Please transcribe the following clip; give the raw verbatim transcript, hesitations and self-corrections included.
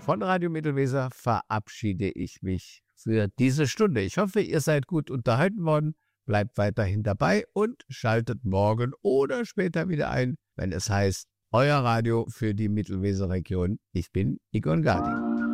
von Radio Mittelweser verabschiede ich mich für diese Stunde. Ich hoffe, ihr seid gut unterhalten worden. Bleibt weiterhin dabei und schaltet morgen oder später wieder ein, wenn es heißt, euer Radio für die Mittelweserregion. Ich bin Egon Gardi.